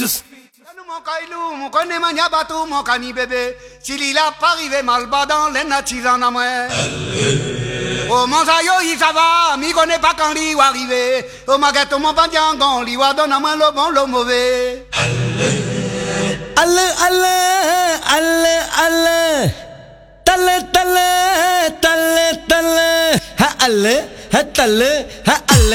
Mon caillou, mon connaît mania bateau, mon cani bébé. S'il il a pas arrivé mal bas dans les natis en amoué. Oh mon sayo, il ça va, mi connaît pas quand il va arriver. Oh ma gâteau, mon bandiangon, il va donner à moi le bon, le mauvais. Allez, allez, allez, allez. Tale, tale, tale, tale. Ha, allez, ha, tale, ha, allez.